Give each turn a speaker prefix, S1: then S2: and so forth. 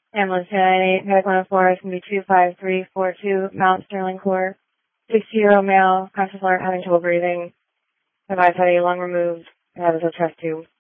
S1: Ambulance 298, Medic 104, it's going to be 25342, Mount Sterling Court. 60-year-old male, conscious alert, having trouble breathing. Advised had a lung removed and has a chest tube.